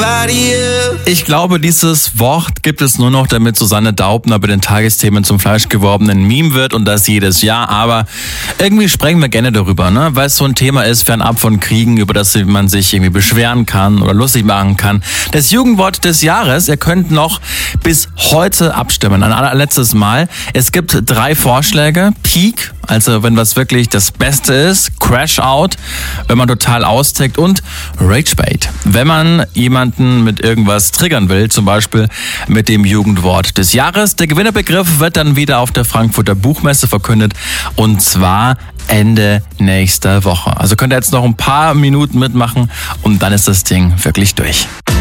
Ich glaube, dieses Wort gibt es nur noch, damit Susanne Daubner bei den Tagesthemen zum fleischgewordenen Meme wird und das jedes Jahr. Aber irgendwie sprechen wir gerne darüber, ne? Weil es so ein Thema ist, fernab von Kriegen, über das man sich irgendwie beschweren kann oder lustig machen kann. Das Jugendwort des Jahres, ihr könnt noch bis heute abstimmen. Ein allerletztes Mal. Es gibt 3 Vorschläge. Peak, also wenn was wirklich das Beste ist. Crash Out, wenn man total austickt. Und Ragebait, wenn man jemanden mit irgendwas triggern will, zum Beispiel mit dem Jugendwort des Jahres. Der Gewinnerbegriff wird dann wieder auf der Frankfurter Buchmesse verkündet und zwar Ende nächster Woche. Also könnt ihr jetzt noch ein paar Minuten mitmachen und dann ist das Ding wirklich durch.